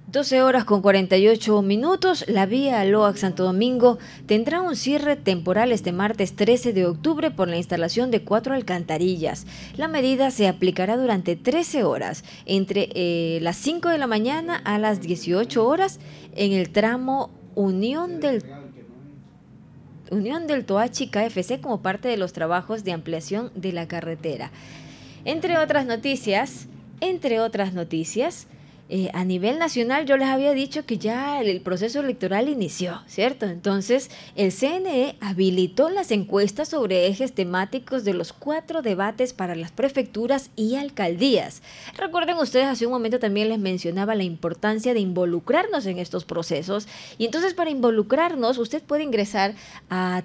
12 horas con 48 minutos, la vía Loac Santo Domingo tendrá un cierre temporal este martes 13 de octubre por la instalación de 4 alcantarillas. La medida se aplicará durante 13 horas, entre las 5 de la mañana a las 18 horas, en el tramo Unión del Toachi KFC como parte de los trabajos de ampliación de la carretera. Entre otras noticias, a nivel nacional yo les había dicho que ya el proceso electoral inició, ¿cierto? Entonces el CNE habilitó las encuestas sobre ejes temáticos de los 4 debates para las prefecturas y alcaldías. Recuerden ustedes, hace un momento también les mencionaba la importancia de involucrarnos en estos procesos, y entonces para involucrarnos usted puede ingresar a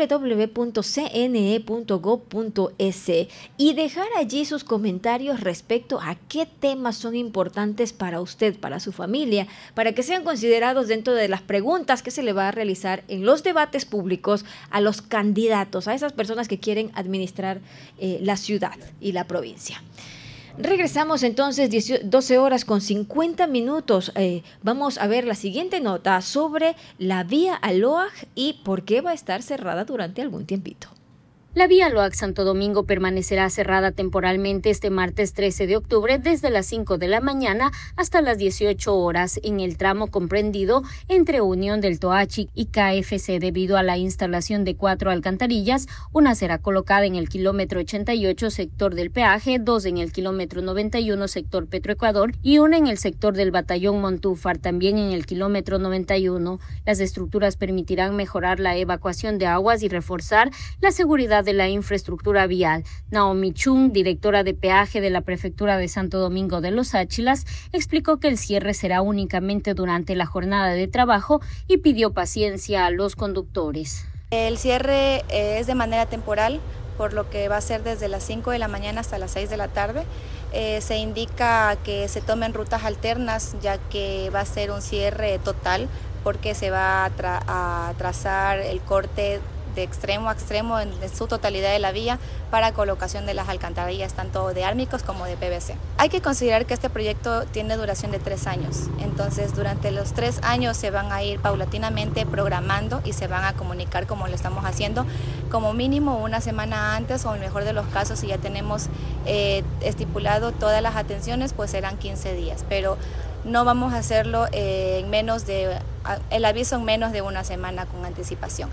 www.cne.gov.es y dejar allí sus comentarios respecto a qué temas son importantes para usted, para su familia, para que sean considerados dentro de las preguntas que se le va a realizar en los debates públicos a los candidatos, a esas personas que quieren administrar la ciudad y la provincia. Regresamos entonces, 12 horas con 50 minutos. Vamos a ver la siguiente nota sobre la vía a Loac y por qué va a estar cerrada durante algún tiempito. La vía Loac Santo Domingo permanecerá cerrada temporalmente este martes 13 de octubre desde las 5 de la mañana hasta las 18 horas en el tramo comprendido entre Unión del Toachi y KFC debido a la instalación de 4 alcantarillas. Una será colocada en el kilómetro 88 sector del peaje, 2 en el kilómetro 91 sector Petroecuador y una en el sector del batallón Montúfar, también en el kilómetro 91. Las estructuras permitirán mejorar la evacuación de aguas y reforzar la seguridad de la infraestructura vial. Naomi Chung, directora de peaje de la Prefectura de Santo Domingo de los Áchilas, explicó que el cierre será únicamente durante la jornada de trabajo y pidió paciencia a los conductores. El cierre es de manera temporal, por lo que va a ser desde las 5 de la mañana hasta las 6 de la tarde. Se indica que se tomen rutas alternas, ya que va a ser un cierre total, porque se va a trazar el corte de extremo a extremo en su totalidad de la vía para colocación de las alcantarillas tanto de ármicos como de PVC. Hay que considerar que este proyecto tiene duración de 3 años, entonces durante los 3 años se van a ir paulatinamente programando y se van a comunicar como lo estamos haciendo, como mínimo una semana antes, o en el mejor de los casos si ya tenemos estipulado todas las atenciones, pues serán 15 días, pero no vamos a hacerlo el aviso en menos de una semana con anticipación.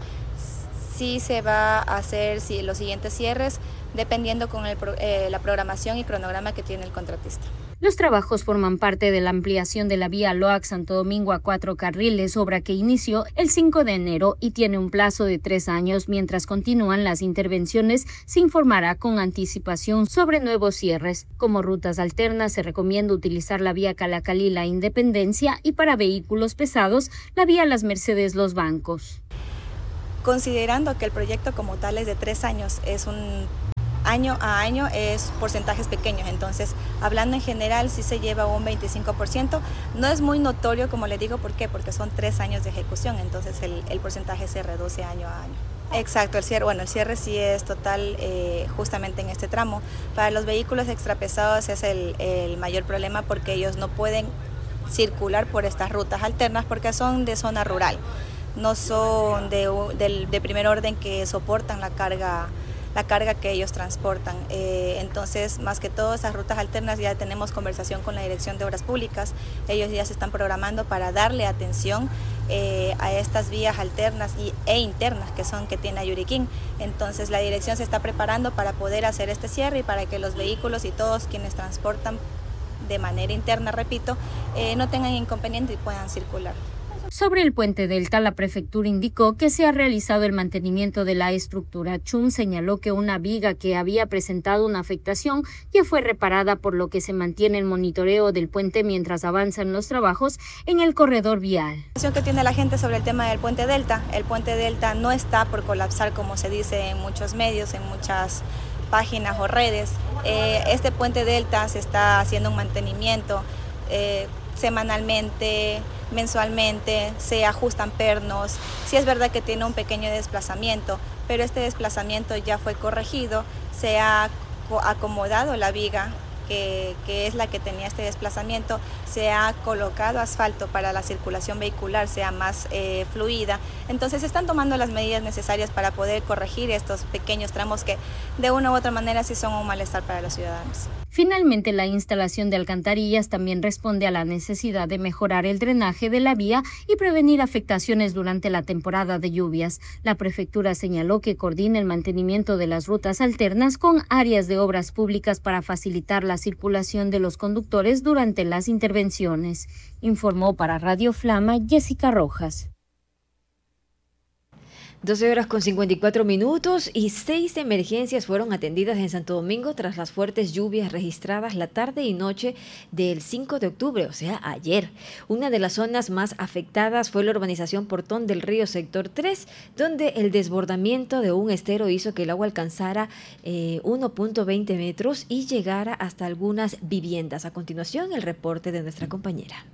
Sí se va a hacer los siguientes cierres dependiendo con la programación y cronograma que tiene el contratista. Los trabajos forman parte de la ampliación de la vía Loac Santo Domingo a 4 carriles, obra que inició el 5 de enero y tiene un plazo de 3 años. Mientras continúan las intervenciones, se informará con anticipación sobre nuevos cierres. Como rutas alternas, se recomienda utilizar la vía Calacalí-La Independencia y para vehículos pesados, la vía Las Mercedes-Los Bancos. Considerando que el proyecto como tal es de 3 años, es un año a año, es porcentajes pequeños, entonces hablando en general sí se lleva un 25%, no es muy notorio como le digo, ¿por qué? Porque son 3 años de ejecución, entonces el porcentaje se reduce año a año. Exacto, el cierre sí es total justamente en este tramo. Para los vehículos extrapesados es el mayor problema porque ellos no pueden circular por estas rutas alternas porque son de zona rural. No son de primer orden que soportan la carga que ellos transportan. Entonces, más que todo, esas rutas alternas ya tenemos conversación con la Dirección de Obras Públicas. Ellos ya se están programando para darle atención a estas vías alternas e internas que tiene Ayuriquín. Entonces, la dirección se está preparando para poder hacer este cierre y para que los vehículos y todos quienes transportan de manera interna, repito, no tengan inconveniente y puedan circular. Sobre el puente Delta, la prefectura indicó que se ha realizado el mantenimiento de la estructura. Chun señaló que una viga que había presentado una afectación ya fue reparada, por lo que se mantiene el monitoreo del puente mientras avanzan los trabajos en el corredor vial. La situación que tiene la gente sobre el tema del puente Delta, el puente Delta no está por colapsar como se dice en muchos medios, en muchas páginas o redes. Este puente Delta se está haciendo un mantenimiento semanalmente, mensualmente, se ajustan pernos. Sí es verdad que tiene un pequeño desplazamiento, pero este desplazamiento ya fue corregido, se ha acomodado la viga que es la que tenía este desplazamiento, se ha colocado asfalto para la circulación vehicular sea más fluida. Entonces se están tomando las medidas necesarias para poder corregir estos pequeños tramos que de una u otra manera sí son un malestar para los ciudadanos. Finalmente, la instalación de alcantarillas también responde a la necesidad de mejorar el drenaje de la vía y prevenir afectaciones durante la temporada de lluvias. La prefectura señaló que coordina el mantenimiento de las rutas alternas con áreas de obras públicas para facilitar la circulación de los conductores durante las intervenciones. Informó para Radio Flama Jessica Rojas. 12:54 y 6 emergencias fueron atendidas en Santo Domingo tras las fuertes lluvias registradas la tarde y noche del 5 de octubre, o sea, ayer. Una de las zonas más afectadas fue la urbanización Portón del Río, sector 3, donde el desbordamiento de un estero hizo que el agua alcanzara 1.20 metros y llegara hasta algunas viviendas. A continuación, el reporte de nuestra compañera.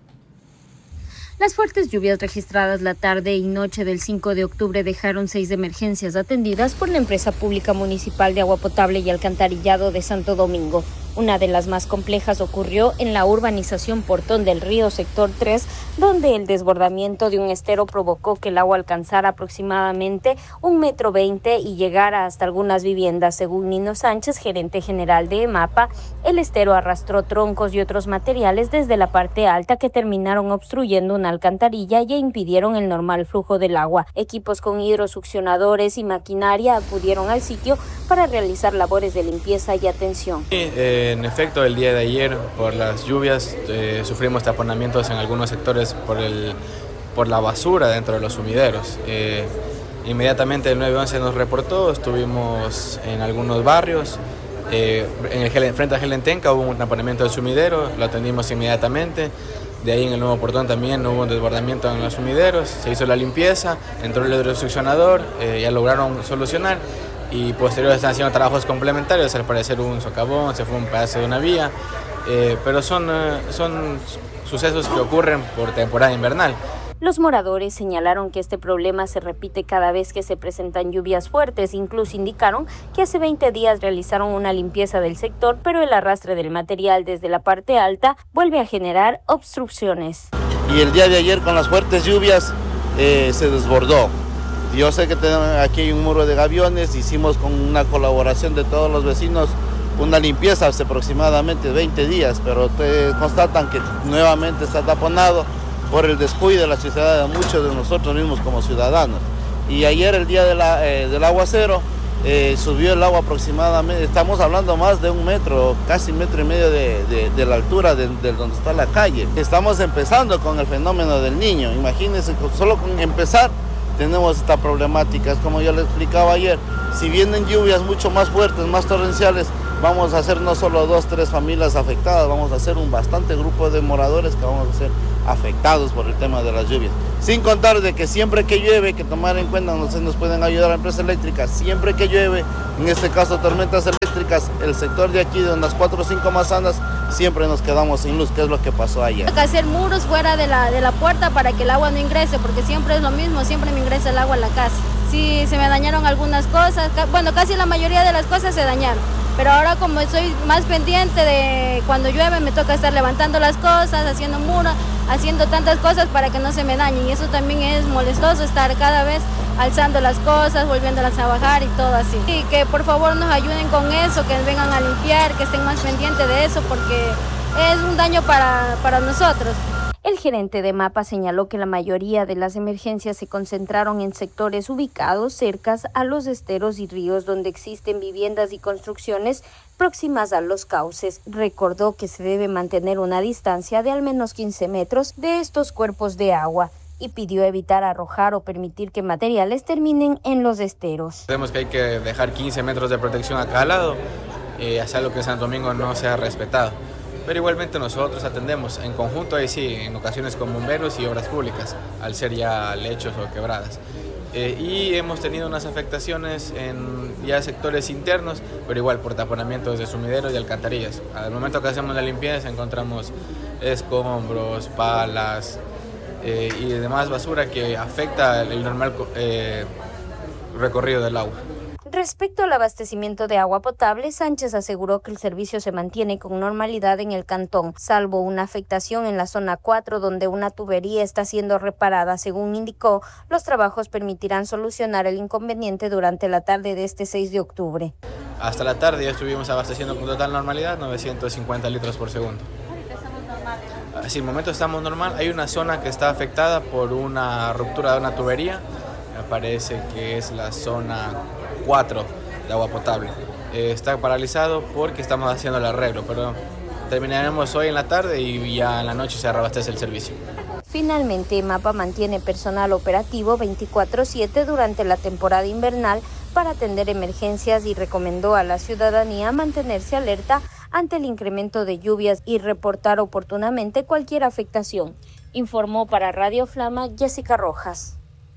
Las fuertes lluvias registradas la tarde y noche del 5 de octubre dejaron 6 emergencias atendidas por la Empresa Pública Municipal de Agua Potable y Alcantarillado de Santo Domingo. Una de las más complejas ocurrió en la urbanización Portón del Río, sector 3, donde el desbordamiento de un estero provocó que el agua alcanzara aproximadamente 1.20 m y llegara hasta algunas viviendas. Según Nino Sánchez, gerente general de EMAPA, el estero arrastró troncos y otros materiales desde la parte alta que terminaron obstruyendo una alcantarilla y impidieron el normal flujo del agua. Equipos con hidrosuccionadores y maquinaria acudieron al sitio para realizar labores de limpieza y atención. En efecto, el día de ayer, por las lluvias, sufrimos taponamientos en algunos sectores por la basura dentro de los sumideros. Inmediatamente el 911 nos reportó, estuvimos en algunos barrios. Frente a Gelentenca hubo un taponamiento del sumidero, lo atendimos inmediatamente. De ahí en el Nuevo Portón también hubo un desbordamiento en los sumideros, se hizo la limpieza, entró el hidrosuccionador, ya lograron solucionar. Y posteriormente están haciendo trabajos complementarios, al parecer un socavón, se fue un pedazo de una vía, pero son sucesos que ocurren por temporada invernal. Los moradores señalaron que este problema se repite cada vez que se presentan lluvias fuertes. Incluso indicaron que hace 20 días realizaron una limpieza del sector, pero el arrastre del material desde la parte alta vuelve a generar obstrucciones. Y el día de ayer con las fuertes lluvias se desbordó. Yo sé que aquí hay un muro de gaviones, hicimos con una colaboración de todos los vecinos una limpieza hace aproximadamente 20 días, pero constatan que nuevamente está taponado por el descuido de la sociedad de muchos de nosotros mismos como ciudadanos. Y ayer, el día del aguacero, subió el agua aproximadamente, estamos hablando más de 1 metro, casi 1,5 metros de la altura de donde está la calle. Estamos empezando con el fenómeno del Niño, imagínense, solo con empezar tenemos esta problemática. Es como yo les explicaba ayer, si vienen lluvias mucho más fuertes, más torrenciales, vamos a hacer no solo 2 o 3 familias afectadas, vamos a hacer un bastante grupo de moradores que vamos a ser afectados por el tema de las lluvias. Sin contar de que siempre que llueve, hay que tomar en cuenta, nos pueden ayudar a la empresa eléctrica, siempre que llueve, en este caso tormentas eléctricas, el sector de aquí, de unas 4 o 5 manzanas, siempre nos quedamos sin luz, que es lo que pasó ayer. Hay que hacer muros fuera de la puerta para que el agua no ingrese, porque siempre es lo mismo, siempre me ingresa el agua a la casa. Sí, se me dañaron algunas cosas, bueno, casi la mayoría de las cosas se dañaron. Pero ahora, como soy más pendiente de cuando llueve, me toca estar levantando las cosas, haciendo muros, haciendo tantas cosas para que no se me dañen. Y eso también es molestoso, estar cada vez alzando las cosas, volviéndolas a bajar y todo así. Y que por favor nos ayuden con eso, que vengan a limpiar, que estén más pendientes de eso, porque es un daño para nosotros. El gerente de MAPA señaló que la mayoría de las emergencias se concentraron en sectores ubicados cerca a los esteros y ríos donde existen viviendas y construcciones próximas a los cauces. Recordó que se debe mantener una distancia de al menos 15 metros de estos cuerpos de agua y pidió evitar arrojar o permitir que materiales terminen en los esteros. Sabemos que hay que dejar 15 metros de protección a cada lado, hacia lo que en Santo Domingo no se ha respetado. Pero igualmente nosotros atendemos en conjunto, ahí sí, en ocasiones con bomberos y obras públicas, al ser ya lechos o quebradas. Y hemos tenido unas afectaciones en ya sectores internos, pero igual por taponamientos de sumideros y alcantarillas. Al momento que hacemos la limpieza encontramos escombros, palas y demás basura que afecta el normal recorrido del agua. Respecto al abastecimiento de agua potable, Sánchez aseguró que el servicio se mantiene con normalidad en el cantón, salvo una afectación en la zona 4, donde una tubería está siendo reparada. Según indicó, los trabajos permitirán solucionar el inconveniente durante la tarde de este 6 de octubre. Hasta la tarde ya estuvimos abasteciendo con total normalidad, 950 litros por segundo. Sí, en el momento estamos normal. Hay una zona que está afectada por una ruptura de una tubería. Me parece que es la zona 4 de agua potable. Está paralizado porque estamos haciendo el arreglo, pero terminaremos hoy en la tarde y ya en la noche se reabastece el servicio. Finalmente, MAPA mantiene personal operativo 24/7 durante la temporada invernal para atender emergencias y recomendó a la ciudadanía mantenerse alerta ante el incremento de lluvias y reportar oportunamente cualquier afectación. Informó para Radio Flama Jessica Rojas.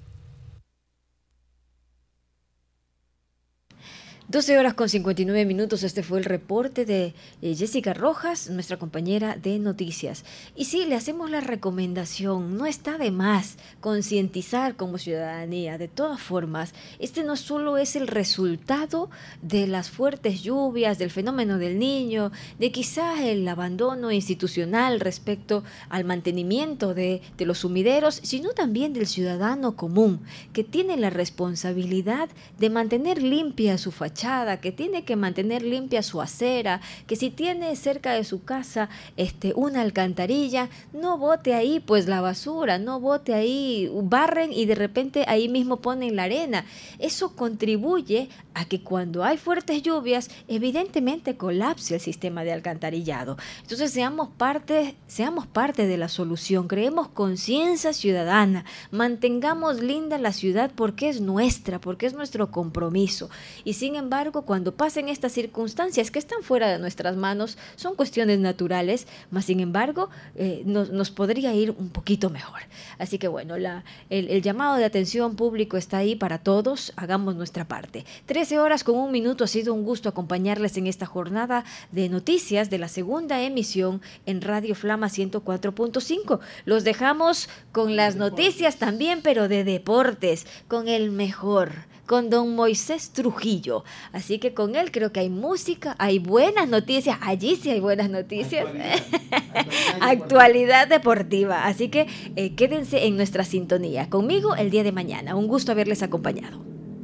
12 horas con 59 minutos, este fue el reporte de Jessica Rojas, nuestra compañera de noticias. Y sí, le hacemos la recomendación, no está de más concientizar como ciudadanía. De todas formas, este no solo es el resultado de las fuertes lluvias, del fenómeno del Niño, de quizás el abandono institucional respecto al mantenimiento de los sumideros, sino también del ciudadano común, que tiene la responsabilidad de mantener limpia su fachada, que tiene que mantener limpia su acera, que si tiene cerca de su casa una alcantarilla, no bote ahí pues la basura, no bote ahí, barren y de repente ahí mismo ponen la arena. Eso contribuye a que cuando hay fuertes lluvias, evidentemente colapse el sistema de alcantarillado. Entonces seamos parte de la solución, creemos conciencia ciudadana, mantengamos linda la ciudad porque es nuestra, porque es nuestro compromiso. Y sin embargo, cuando pasen estas circunstancias que están fuera de nuestras manos, son cuestiones naturales, mas sin embargo, nos podría ir un poquito mejor. Así que bueno, el llamado de atención público está ahí para todos, hagamos nuestra parte. 13 horas con 1 minuto, ha sido un gusto acompañarles en esta jornada de noticias de la segunda emisión en Radio Flama 104.5. Los dejamos con las noticias también, pero de deportes, con el mejor, con don Moisés Trujillo. Así que con él creo que hay música, hay buenas noticias, allí sí hay buenas noticias. Actualidad deportiva. Así que quédense en nuestra sintonía. Conmigo el día de mañana. Un gusto haberles acompañado.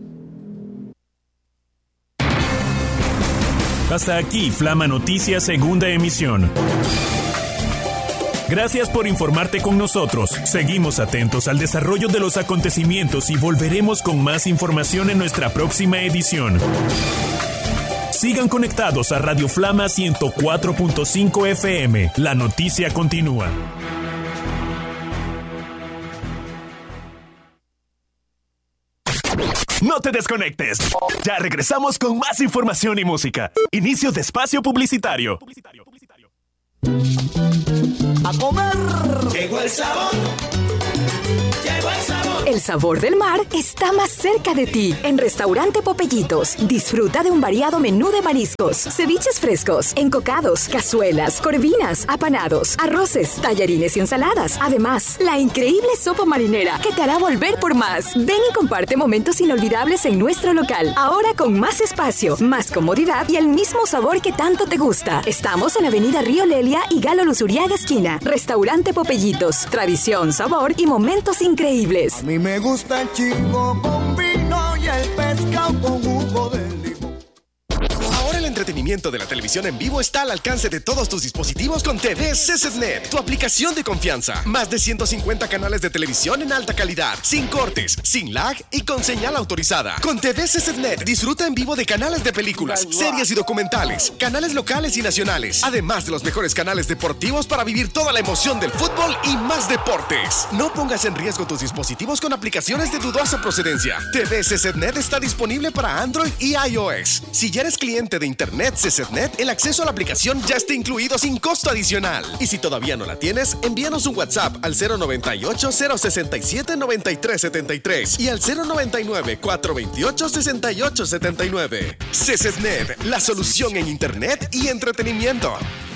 Hasta aquí Flama Noticias segunda emisión. Gracias por informarte con nosotros. Seguimos atentos al desarrollo de los acontecimientos y volveremos con más información en nuestra próxima edición. Sigan conectados a Radio Flama 104.5 FM. La noticia continúa. No te desconectes. Ya regresamos con más información y música. Inicio de espacio publicitario. A comer. Llegó el sabor. Llegó el sabor. El sabor del mar está más cerca de ti en Restaurante Popellitos. Disfruta de un variado menú de mariscos, ceviches frescos, encocados, cazuelas, corvinas, apanados, arroces, tallarines y ensaladas. Además, la increíble sopa marinera que te hará volver por más. Ven y comparte momentos inolvidables en nuestro local. Ahora con más espacio, más comodidad y el mismo sabor que tanto te gusta. Estamos en Avenida Río Lelia y Galo Luzuriaga esquina. Restaurante Popellitos. Tradición, sabor y momentos increíbles. A mí me gusta el chico con vino y el pescado con jugo de limón. Ahora el entretenimiento de la televisión en vivo está al alcance de todos tus dispositivos con TV CZNet, tu aplicación de confianza. Más de 150 canales de televisión en alta calidad, sin cortes, sin lag y con señal autorizada. Con TV CZNet disfruta en vivo de canales de películas, series y documentales, canales locales y nacionales, además de los mejores canales deportivos para vivir toda la emoción del fútbol y más deportes. No pongas en riesgo tus dispositivos con aplicaciones de dudosa procedencia. TV CZNet está disponible para Android y iOS. Si ya eres cliente de Internet CZNet, el acceso a la aplicación ya está incluido sin costo adicional. Y si todavía no la tienes, envíanos un WhatsApp al 098-067-9373 y al 099-428-6879. CZNet, la solución en Internet y entretenimiento.